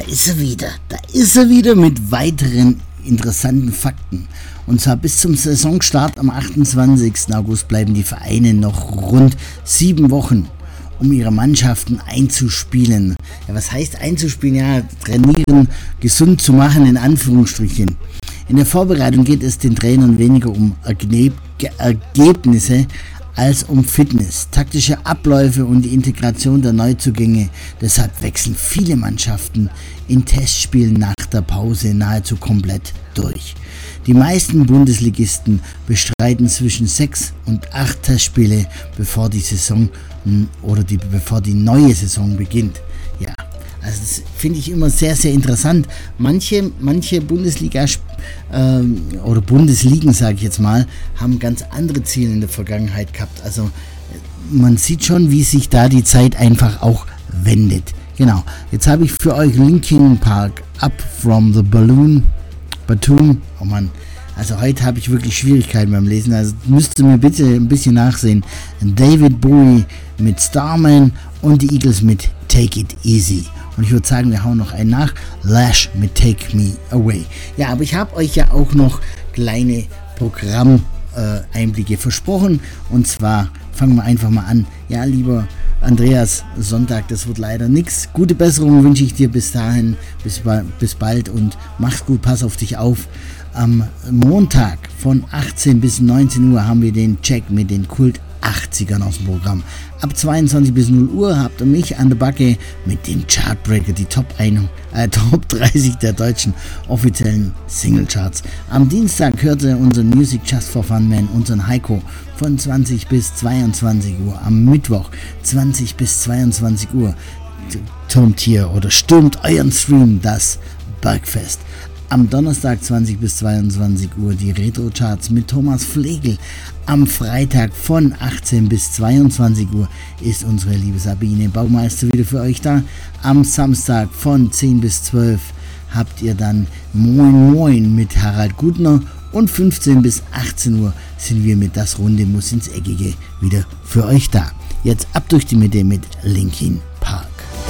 ist er wieder. Da ist er wieder mit weiteren interessanten Fakten. Und zwar bis zum Saisonstart am 28. August bleiben die Vereine noch rund 7 Wochen, um ihre Mannschaften einzuspielen. Ja, was heißt einzuspielen? Ja, trainieren, gesund zu machen, in Anführungsstrichen. In der Vorbereitung geht es den Trainern weniger um Ergebnisse als um Fitness, taktische Abläufe und die Integration der Neuzugänge. Deshalb wechseln viele Mannschaften in Testspielen nach der Pause nahezu komplett durch. Die meisten Bundesligisten bestreiten zwischen 6 und 8 Testspiele, bevor die neue Saison beginnt. Ja, also das finde ich immer sehr, sehr interessant. Manche Bundesliga oder Bundesligen, sage ich jetzt mal, haben ganz andere Ziele in der Vergangenheit gehabt. Also man sieht schon, wie sich da die Zeit einfach auch wendet. Genau, jetzt habe ich für euch Linkin Park, Up from the Balloon. Oh Mann, also heute habe ich wirklich Schwierigkeiten beim Lesen, also müsst ihr mir bitte ein bisschen nachsehen. David Bowie mit Starman und die Eagles mit Take It Easy. Und ich würde sagen, wir hauen noch einen nach. Lash mit Take Me Away. Ja, aber ich habe euch ja auch noch kleine Programmeinblicke versprochen. Und zwar fangen wir einfach mal an. Ja, lieber Andreas, Sonntag, das wird leider nichts. Gute Besserung wünsche ich dir bis dahin. Bis bald und mach's gut, pass auf dich auf. Am Montag von 18 bis 19 Uhr haben wir den Check mit den Kult 80ern aus dem Programm. Ab 22 bis 0 Uhr habt ihr mich an der Backe mit dem Chartbreaker, die Top 30 der deutschen offiziellen Singlecharts. Am Dienstag hörte unseren Music Just for Fun Man, unseren Heiko, von 20 bis 22 Uhr. Am Mittwoch 20 bis 22 Uhr turmt hier oder stürmt euren Stream das Bergfest. Am Donnerstag 20 bis 22 Uhr die Retro-Charts mit Thomas Flegel. Am Freitag von 18 bis 22 Uhr ist unsere liebe Sabine Baumeister wieder für euch da. Am Samstag von 10 bis 12 habt ihr dann Moin Moin mit Harald Gutner. Und 15 bis 18 Uhr sind wir mit Das Runde muss ins Eckige wieder für euch da. Jetzt ab durch die Mitte mit Linkin